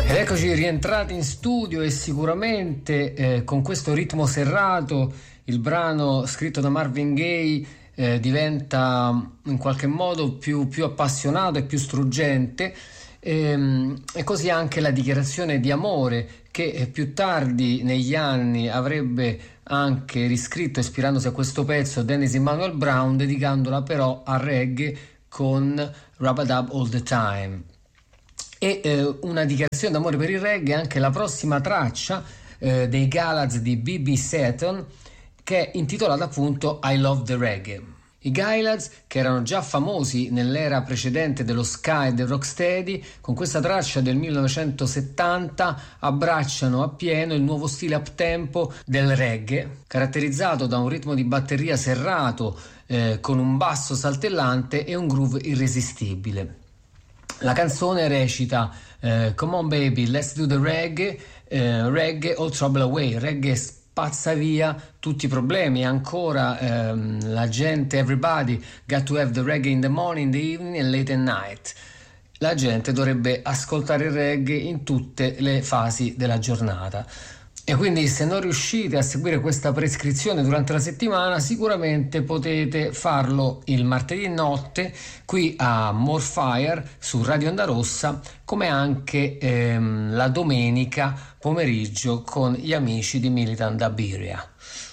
Ed eccoci rientrati in studio e sicuramente con questo ritmo serrato il brano scritto da Marvin Gaye diventa in qualche modo più appassionato e più struggente, e così anche la dichiarazione di amore che più tardi negli anni avrebbe anche riscritto, ispirandosi a questo pezzo, Dennis Emmanuel Brown, dedicandola però al reggae con Rub-a-Dub All the Time. E una dichiarazione d'amore per il reggae è anche la prossima traccia dei Galads di B.B. Seaton, che è intitolata appunto I Love the Reggae. I Galads, che erano già famosi nell'era precedente dello ska e del rocksteady, con questa traccia del 1970 abbracciano appieno il nuovo stile uptempo del reggae, caratterizzato da un ritmo di batteria serrato con un basso saltellante e un groove irresistibile. La canzone recita Come on baby, let's do the reggae, reggae all trouble away, reggae spazza via tutti i problemi. Ancora la gente, everybody got to have the reggae in the morning, in the evening and late at night. La gente dovrebbe ascoltare il reggae in tutte le fasi della giornata. E quindi se non riuscite a seguire questa prescrizione durante la settimana, sicuramente potete farlo il martedì notte qui a Morfire su Radio Onda Rossa, come anche la domenica pomeriggio con gli amici di Militant Abiria.